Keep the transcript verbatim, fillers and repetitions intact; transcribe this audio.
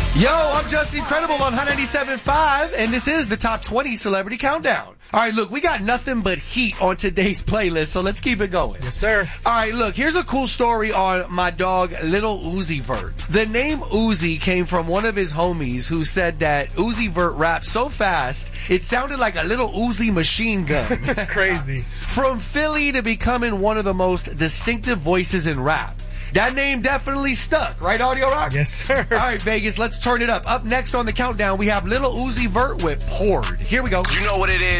Yo, I'm Just Incredible on Hot ninety-seven point five, and this is the Top twenty Celebrity Countdown. All right, look, we got nothing but heat on today's playlist, so let's keep it going. Yes, sir. All right, look, here's a cool story on my dog, Little Uzi Vert. The name Uzi came from one of his homies who said that Uzi Vert rapped so fast, it sounded like a little Uzi machine gun. Crazy. From Philly to becoming one of the most distinctive voices in rap. That name definitely stuck, right, Audio Rock? Yes, sir. All right, Vegas, let's turn it up. Up next on the countdown, we have Little Uzi Vert with Poured. Here we go. You know what it is.